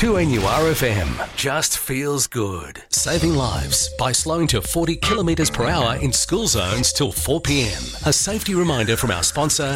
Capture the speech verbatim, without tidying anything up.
two N U R F M just feels good. Saving lives by slowing to forty kilometres per hour in school zones till four p m. A safety reminder from our sponsor,